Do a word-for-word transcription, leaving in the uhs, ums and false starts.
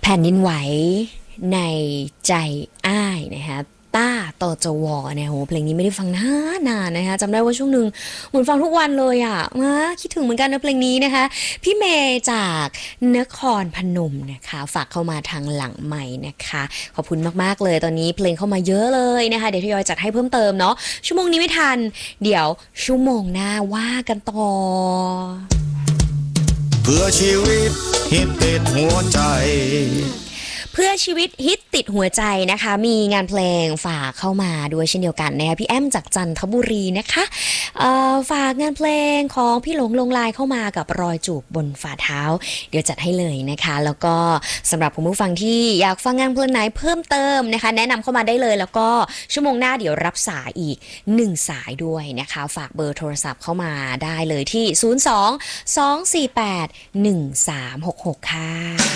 ผ่นดินไหวในใจอ้ายนะคะต้าต่อจวเนี่ยโหเพลงนี้ไม่ได้ฟังนานนานนะคะจำได้ว่าช่วงหนึ่งเหมือนฟังทุกวันเลยอ่ะมาคิดถึงเหมือนกันนะเพลงนี้นะคะพี่เมย์จากนครพนมนะคะฝากเข้ามาทางหลังใหม่นะคะขอบคุณมากๆเลยตอนนี้เพลงเข้ามาเยอะเลยนะคะเดี๋ยวทยอยจัดให้เพิ่มเติมเนาะชั่วโมงนี้ไม่ทันเดี๋ยวชั่วโมงหน้าว่ากันต่อเพื่อชีวิตฮิตติดหัวใจเพื่อชีวิตฮิตติดหัวใจนะคะมีงานเพลงฝากเข้ามาด้วยเช่นเดียวกันนะคะพี่แอมจากจันทบุรีนะคะฝากงานเพลงของพี่หลงลงลายเข้ามากับรอยจูบบนฝ่าเท้าเดี๋ยวจัดให้เลยนะคะแล้วก็สำหรับคุณผู้ฟังที่อยากฟังงานเพลงไหนเพิ่มเติมนะคะแนะนำเข้ามาได้เลยแล้วก็ชั่วโมงหน้าเดี๋ยวรับสายอีกหนึ่งสายด้วยนะคะฝากเบอร์โทรศัพท์เข้ามาได้เลยที่ศูนย์ สอง สอง สี่ แปด หนึ่ง สาม หก หกค่ะ